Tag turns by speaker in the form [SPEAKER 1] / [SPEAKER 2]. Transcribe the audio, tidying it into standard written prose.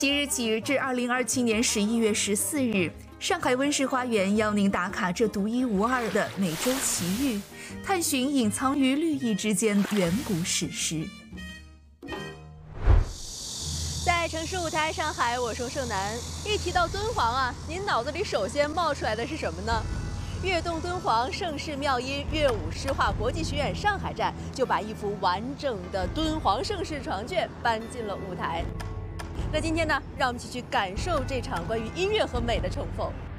[SPEAKER 1] 即日起至2027年11月14日，上海温室花园邀您打卡这独一无二的美洲奇遇，探寻隐藏于绿意之间的远古史诗。
[SPEAKER 2] 在城市舞台上海，我是盛楠。一提到敦煌啊，您脑子里首先冒出来的是什么呢？悦动敦煌盛世妙音乐舞诗画国际学院上海站就把一幅完整的敦煌盛世长卷搬进了舞台。那今天呢，让我们一起去感受这场关于音乐和美的重逢。